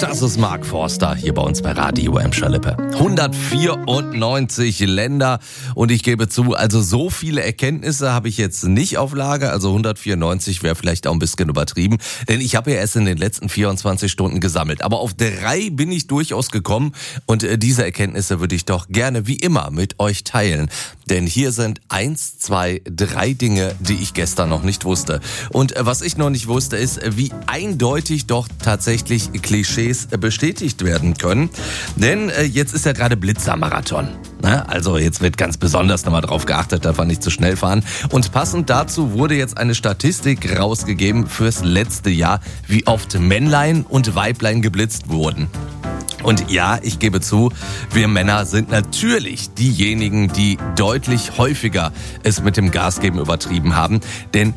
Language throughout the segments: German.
Das ist Mark Forster hier bei uns bei Radio Emscher-Lippe. 194 Länder und ich gebe zu, also so viele Erkenntnisse habe ich jetzt nicht auf Lager. Also 194 wäre vielleicht auch ein bisschen übertrieben, denn ich habe ja erst in den letzten 24 Stunden gesammelt. Aber auf 3 bin ich durchaus gekommen und diese Erkenntnisse würde ich doch gerne wie immer mit euch teilen. Denn hier sind 1, 2, 3 Dinge, die ich gestern noch nicht wusste. Und was ich noch nicht wusste, ist, wie eindeutig doch tatsächlich Klischees bestätigt werden können. Denn jetzt ist ja gerade Blitzermarathon. Also jetzt wird ganz besonders nochmal drauf geachtet, darf man nicht zu schnell fahren. Und passend dazu wurde jetzt eine Statistik rausgegeben fürs letzte Jahr, wie oft Männlein und Weiblein geblitzt wurden. Und ja, ich gebe zu, wir Männer sind natürlich diejenigen, die deutlich häufiger es mit dem Gasgeben übertrieben haben. Denn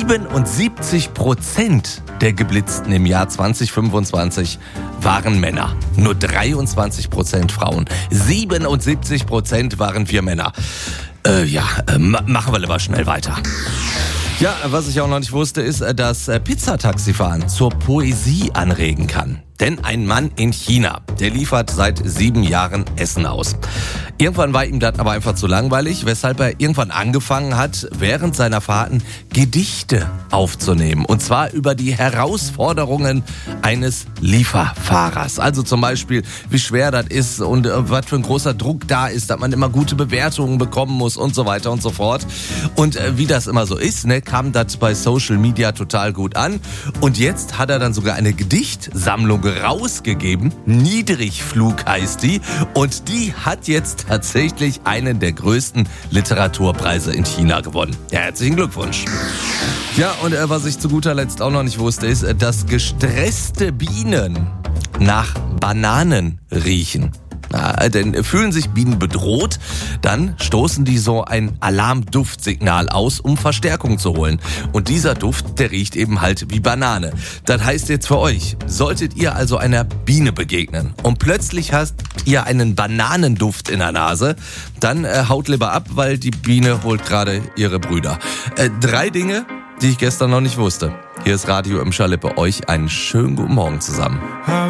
77% der Geblitzten im Jahr 2025 waren Männer. Nur 23% Frauen. 77% waren wir Männer. Machen wir lieber schnell weiter. Ja, was ich auch noch nicht wusste, ist, dass Pizzataxifahren zur Poesie anregen kann. Denn ein Mann in China, der liefert seit 7 Jahren Essen aus. Irgendwann war ihm das aber einfach zu langweilig, weshalb er irgendwann angefangen hat, während seiner Fahrten Gedichte aufzunehmen. Und zwar über die Herausforderungen eines Lieferfahrers. Also zum Beispiel, wie schwer das ist und was für ein großer Druck da ist, dass man immer gute Bewertungen bekommen muss und so weiter und so fort. Und wie das immer so ist, kam das bei Social Media total gut an. Und jetzt hat er dann sogar eine Gedichtsammlung rausgegeben. Niedrigflug heißt die. Und die hat jetzt tatsächlich einen der größten Literaturpreise in China gewonnen. Ja, herzlichen Glückwunsch. Ja, und was ich zu guter Letzt auch noch nicht wusste, ist, dass gestresste Bienen nach Bananen riechen. Denn fühlen sich Bienen bedroht, dann stoßen die so ein Alarmduftsignal aus, um Verstärkung zu holen. Und dieser Duft, der riecht eben halt wie Banane. Das heißt jetzt für euch, solltet ihr also einer Biene begegnen und plötzlich habt ihr einen Bananenduft in der Nase, dann haut lieber ab, weil die Biene holt gerade ihre Brüder. 3 Dinge, die ich gestern noch nicht wusste. Hier ist Radio Emscher-Lippe, euch einen schönen guten Morgen zusammen.